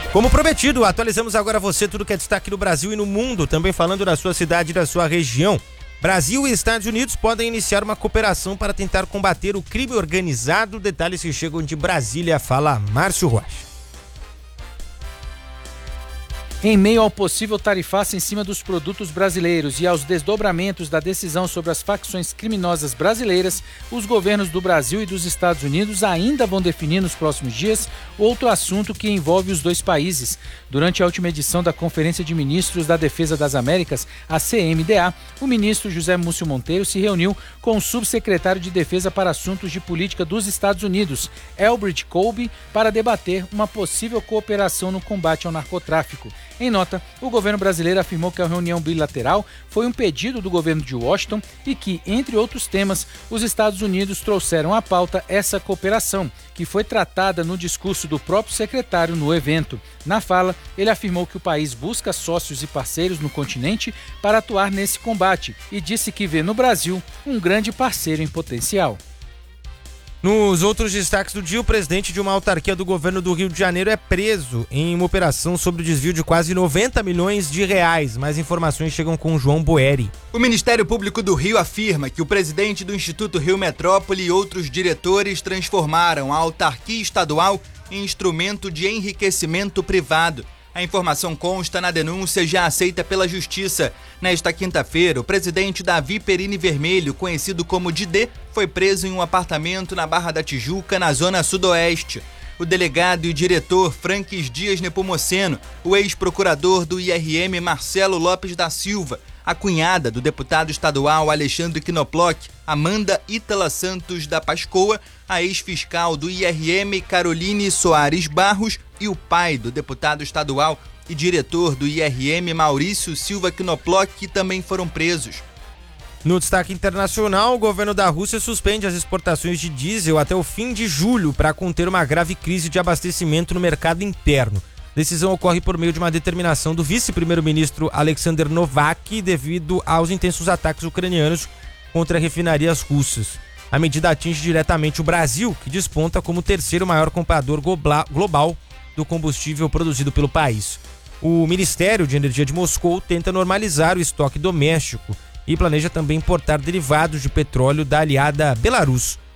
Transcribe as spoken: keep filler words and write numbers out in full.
Como prometido, atualizamos agora você tudo que é destaque no Brasil e no mundo, também falando da sua cidade e da sua região. Brasil e Estados Unidos podem iniciar uma cooperação para tentar combater o crime organizado. Detalhes que chegam de Brasília, fala Márcio Rocha. Em meio ao possível tarifaço em cima dos produtos brasileiros e aos desdobramentos da decisão sobre as facções criminosas brasileiras, os governos do Brasil e dos Estados Unidos ainda vão definir nos próximos dias outro assunto que envolve os dois países. Durante a última edição da Conferência de Ministros da Defesa das Américas, a C M D A, o ministro José Múcio Monteiro se reuniu com o subsecretário de Defesa para Assuntos de Política dos Estados Unidos, Elbert Colby, para debater uma possível cooperação no combate ao narcotráfico. Em nota, o governo brasileiro afirmou que a reunião bilateral foi um pedido do governo de Washington e que, entre outros temas, os Estados Unidos trouxeram à pauta essa cooperação, que foi tratada no discurso do próprio secretário no evento. Na fala, ele afirmou que o país busca sócios e parceiros no continente para atuar nesse combate e disse que vê no Brasil um grande parceiro em potencial. Nos outros destaques do dia, o presidente de uma autarquia do governo do Rio de Janeiro é preso em uma operação sobre o desvio de quase noventa milhões de reais. Mais informações chegam com João Boeri. O Ministério Público do Rio afirma que o presidente do Instituto Rio Metrópole e outros diretores transformaram a autarquia estadual em instrumento de enriquecimento privado. A informação consta na denúncia já aceita pela Justiça. Nesta quinta-feira, o presidente Davi Perini Vermelho, conhecido como Didê, foi preso em um apartamento na Barra da Tijuca, na zona sudoeste. O delegado e diretor Franques Dias Nepomuceno, o ex-procurador do I R M Marcelo Lopes da Silva, a cunhada do deputado estadual Alexandre Knoploch, Amanda Ítala Santos da Pascoa, a ex-fiscal do I R M Caroline Soares Barros e o pai do deputado estadual e diretor do I R M Maurício Silva Knoploch, que também foram presos. No destaque internacional, o governo da Rússia suspende as exportações de diesel até o fim de julho para conter uma grave crise de abastecimento no mercado interno. A decisão ocorre por meio de uma determinação do vice-primeiro-ministro Alexander Novak devido aos intensos ataques ucranianos contra refinarias russas. A medida atinge diretamente o Brasil, que desponta como o terceiro maior comprador global do combustível produzido pelo país. O Ministério de Energia de Moscou tenta normalizar o estoque doméstico e planeja também importar derivados de petróleo da aliada Belarus.